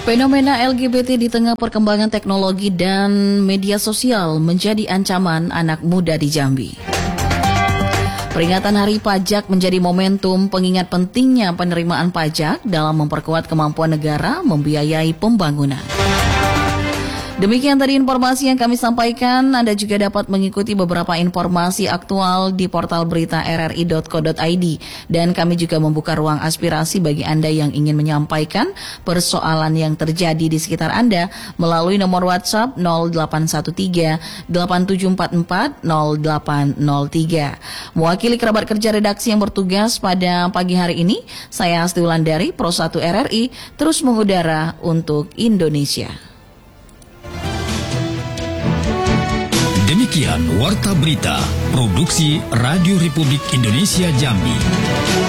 Fenomena LGBT di tengah perkembangan teknologi dan media sosial menjadi ancaman anak muda di Jambi. Peringatan Hari Pajak menjadi momentum pengingat pentingnya penerimaan pajak dalam memperkuat kemampuan negara membiayai pembangunan. Demikian tadi informasi yang kami sampaikan. Anda juga dapat mengikuti beberapa informasi aktual di portal berita rri.co.id. Dan kami juga membuka ruang aspirasi bagi Anda yang ingin menyampaikan persoalan yang terjadi di sekitar Anda melalui nomor WhatsApp 0813-8744-0803. Mewakili kerabat kerja redaksi yang bertugas pada pagi hari ini, saya Asti Wulandari, Pro 1 RRI, terus mengudara untuk Indonesia. Demikian Warta Berita, Produksi Radio Republik Indonesia Jambi.